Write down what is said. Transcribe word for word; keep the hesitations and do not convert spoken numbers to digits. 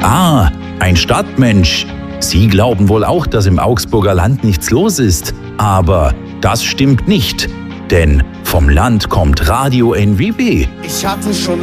Ah, ein Stadtmensch. Sie glauben wohl auch, dass im Augsburger Land nichts los ist. Aber das stimmt nicht. Denn vom Land kommt Radio N W B. Ich hatte schon